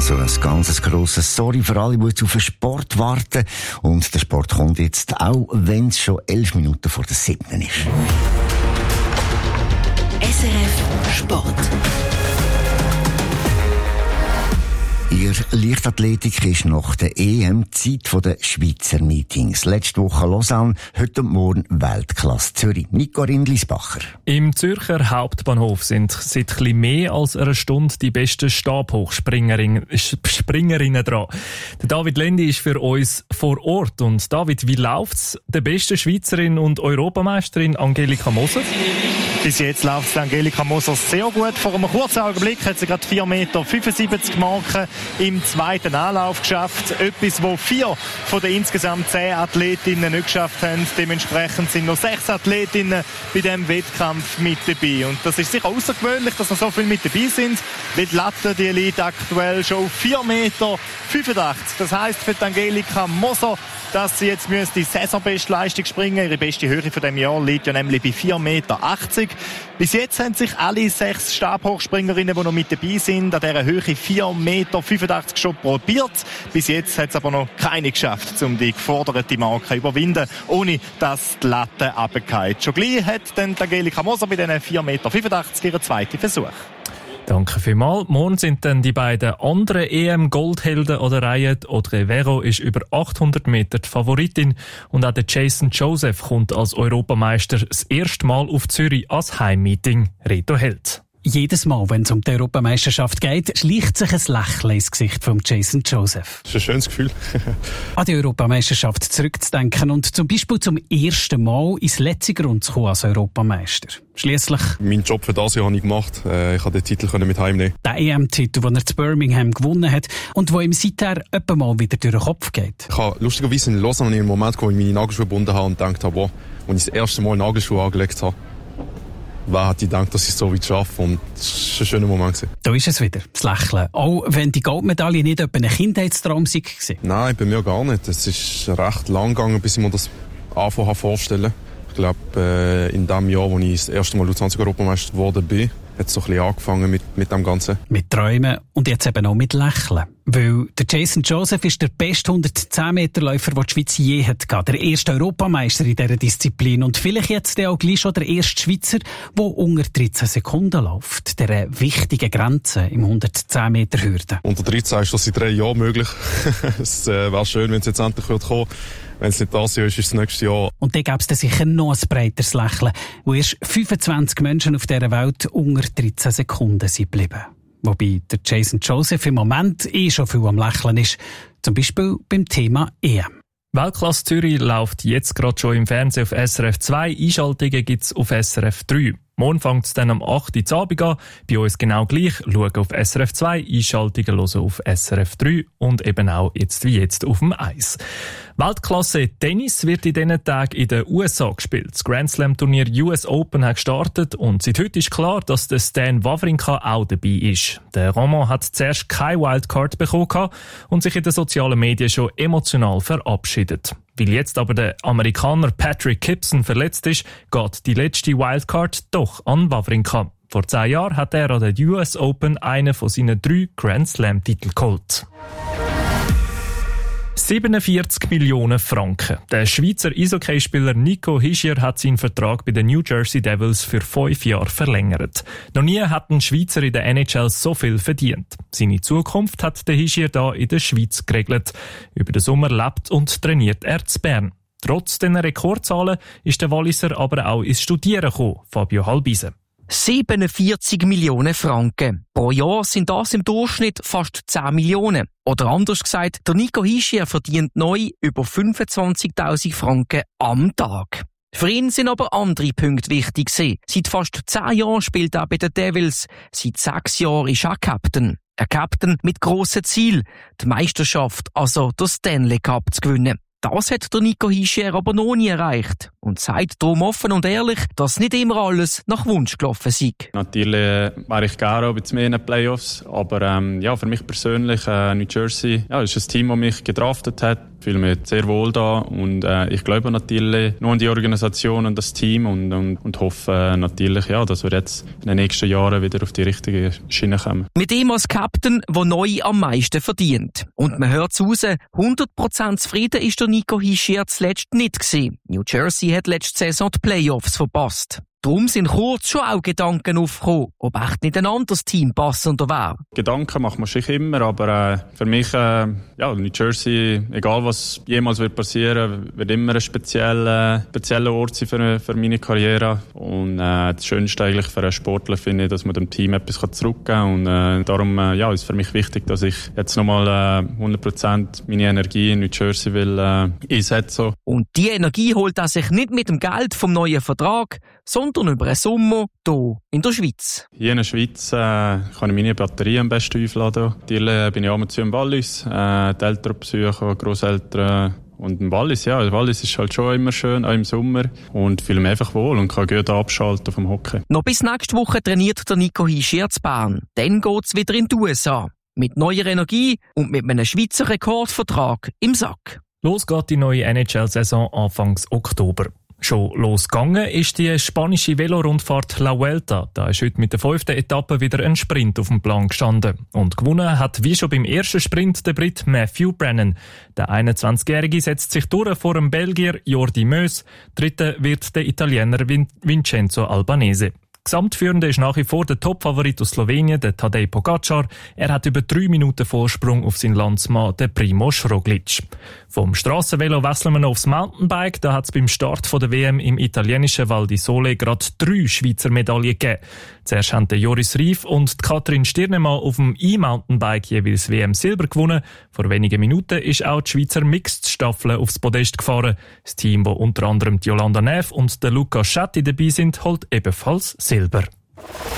Also ein ganz grosses Sorry für alle, die jetzt auf den Sport warten. Und der Sport kommt jetzt, auch wenn es schon 11 Minuten vor der 7. ist. SRF Sport. Ihr Leichtathletik ist nach der EM Zeit der Schweizer Meetings. Letzte Woche Lausanne, heute Morgen Weltklasse Zürich. Nico Rindlisbacher. Im Zürcher Hauptbahnhof sind seit etwas mehr als einer Stunde die besten Stabhochspringerinnen dran. Der David Lendi ist für uns vor Ort. Und David, wie läuft's der besten Schweizerin und Europameisterin Angelika Moser? Bis jetzt läuft es Angelika Moser sehr gut. Vor einem kurzen Augenblick hat sie gerade 4,75 Meter Marke im zweiten Anlauf geschafft. Etwas, wo 4 von den insgesamt 10 Athletinnen nicht geschafft haben. Dementsprechend sind noch 6 Athletinnen bei diesem Wettkampf mit dabei. Und das ist sicher außergewöhnlich, dass noch so viele mit dabei sind. Weil die Latte, die liegt aktuell schon auf 4,85 Meter. Das heisst für die Angelika Moser, dass sie jetzt die Saisonbestleistung springen. Ihre beste Höhe von diesem Jahr liegt ja nämlich bei 4,80 Meter. Bis jetzt haben sich alle 6 Stabhochspringerinnen, die noch mit dabei sind, an dieser Höhe 4,85 Meter schon probiert. Bis jetzt hat es aber noch keine geschafft, um die geforderte Marke zu überwinden, ohne dass die Latte runterfällt. Schon gleich hat dann Angelika Moser bei diesen 4,85 Meter ihren zweiten Versuch. Danke vielmals. Morgen sind dann die beiden anderen EM-Goldhelden an der Reihe. Audrey Vero ist über 800 Meter die Favoritin und auch der Jason Joseph kommt als Europameister das erste Mal auf Zürich als Heimmeeting. Reto Held. Jedes Mal, wenn es um die Europameisterschaft geht, schleicht sich ein Lächeln ins Gesicht von Jason Joseph. Das ist ein schönes Gefühl. An die Europameisterschaft zurückzudenken und zum Beispiel zum ersten Mal ins letzte Grund zu kommen als Europameister. Schliesslich. Meinen Job für das Jahr habe ich gemacht. Ich konnte den Titel mit heimnehmen. Der EM-Titel, den er zu Birmingham gewonnen hat und der ihm seither etwa mal wieder durch den Kopf geht. Ich habe lustigerweise in Lausanne einen Moment, wo ich meine Nagelschuhe verbunden habe und gedacht habe, wow, als ich das erste Mal Nagelschuhe angelegt habe, wer hat gedacht, dass ich so weit schaffe? Und das war ein schöner Moment. Da ist es wieder, das Lächeln. Auch wenn die Goldmedaille nicht etwa ein Kindheitstraum war. Nein, bei mir gar nicht. Es ist recht lang gegangen, bis ich mir das anfangen vorstellen. Ich glaube, in dem Jahr, als ich das erste Mal U20-Europameister geworden bin, hat es so ein bisschen angefangen mit dem Ganzen. Mit Träumen und jetzt eben auch mit Lächeln. Weil der Jason Joseph ist der beste 110-Meter-Läufer, den die Schweiz je hat gehabt. Der erste Europameister in dieser Disziplin. Und vielleicht jetzt auch gleich schon der erste Schweizer, der unter 13 Sekunden läuft. Der wichtige Grenze im 110-Meter-Hürden. Unter 13 ist das in 3 Jahren möglich. Es wäre schön, wenn es jetzt endlich kommen würde. Wenn es nicht das Jahr ist, ist es das nächste Jahr. Und dann gäbe es dann sicher noch ein breiteres Lächeln, wo erst 25 Menschen auf dieser Welt unter 13 Sekunden sind geblieben. Wobei der Jason Joseph im Moment schon viel am Lächeln ist. Zum Beispiel beim Thema EM. Weltklasse Zürich läuft jetzt gerade schon im Fernsehen auf SRF 2. Einschaltungen gibt es auf SRF 3. Morgen fängt es dann am 8 Uhr Abend an. Bei uns genau gleich. Schauen auf SRF 2, Einschaltungen hören auf SRF 3 und eben auch jetzt wie jetzt auf dem Eis. Weltklasse Tennis wird in diesen Tagen in den USA gespielt. Das Grand Slam Turnier US Open hat gestartet und seit heute ist klar, dass der Stan Wawrinka auch dabei ist. Der Roman hat zuerst keine Wildcard bekommen und sich in den sozialen Medien schon emotional verabschiedet. Weil jetzt aber der Amerikaner Patrick Gibson verletzt ist, geht die letzte Wildcard doch an Wawrinka. Vor 10 Jahren hat er an der US Open einen von seinen 3 Grand Slam-Titeln geholt. 47 Millionen Franken. Der Schweizer Eishockeyspieler Nico Hischier hat seinen Vertrag bei den New Jersey Devils für 5 Jahre verlängert. Noch nie hat ein Schweizer in der NHL so viel verdient. Seine Zukunft hat der Hischier da in der Schweiz geregelt. Über den Sommer lebt und trainiert er in Bern. Trotz dieser Rekordzahlen ist der Walliser aber auch ins Studieren gekommen, Fabio Halbise. 47 Millionen Franken. Pro Jahr sind das im Durchschnitt fast 10 Millionen. Oder anders gesagt, der Nico Hischier verdient neu über 25.000 Franken am Tag. Für ihn sind aber andere Punkte wichtig gewesen. Seit fast 10 Jahren spielt er bei den Devils. Seit 6 Jahren ist er Captain. Ein Captain mit grossen Ziel, die Meisterschaft, also der Stanley Cup zu gewinnen. Das hat der Nico Hischier aber noch nie erreicht und sagt darum offen und ehrlich, dass nicht immer alles nach Wunsch gelaufen sei. Natürlich wäre ich gerne auch mehr in den Playoffs, aber für mich persönlich New Jersey ist ein Team, das mich gedraftet hat. Ich fühle mich sehr wohl da und ich glaube natürlich nur an die Organisation und das Team und hoffe natürlich, ja, dass wir jetzt in den nächsten Jahren wieder auf die richtige Schiene kommen. Mit ihm als Captain, der neu am meisten verdient. Und man hört es raus, 100% zufrieden ist der Nico Hischier zuletzt nicht gewesen. New Jersey hat letzte Saison die Playoffs verpasst. Darum sind kurz schon auch Gedanken aufgekommen, ob echt nicht ein anderes Team passender wäre. Gedanken macht man sich immer, aber für mich, New Jersey, egal was jemals wird passieren, wird immer ein spezieller Ort sein für meine Karriere. Und das Schönste eigentlich für einen Sportler finde ich, dass man dem Team etwas zurückgeben kann. Und darum ist für mich wichtig, dass ich jetzt nochmal 100% meine Energie in New Jersey will einsetzen. Und die Energie holt er sich nicht mit dem Geld vom neuen Vertrag, sondern über einen Sommer hier in der Schweiz. Hier in der Schweiz kann ich meine Batterie am besten aufladen. Natürlich bin ich auch zu im Wallis, die Eltern besuchen, Grosseltern. Und im Wallis, ja, der Wallis ist halt schon immer schön, auch im Sommer. Und fühle mich einfach wohl und kann gut abschalten vom Hockey. Noch bis nächste Woche trainiert der Nico Hischier in Bern. Dann geht's wieder in die USA. Mit neuer Energie und mit einem Schweizer Rekordvertrag im Sack. Los geht die neue NHL-Saison Anfang Oktober. Schon losgegangen ist die spanische Velorundfahrt La Vuelta. Da ist heute mit der 5. Etappe wieder ein Sprint auf dem Plan gestanden. Und gewonnen hat wie schon beim ersten Sprint der Brit Matthew Brennan. Der 21-Jährige setzt sich durch vor dem Belgier Jordi Meus. Dritter wird der Italiener Vincenzo Albanese. Gesamtführender ist nach wie vor der Topfavorit aus Slowenien, der Tadej Pogacar. Er hat über 3 Minuten Vorsprung auf seinen Landsmann, den Primož Roglič. Vom Strassenvelo wechseln wir noch aufs Mountainbike. Da hat es beim Start der WM im italienischen Val di Sole gerade 3 Schweizer Medaillen gegeben. Zuerst haben Joris Rief und Katrin Stirnemann auf dem E-Mountainbike jeweils WM-Silber gewonnen. Vor wenigen Minuten ist auch die Schweizer Mixed-Staffel aufs Podest gefahren. Das Team, wo unter anderem die Jolanda Neff und der Luca Schatti dabei sind, holt ebenfalls Silber.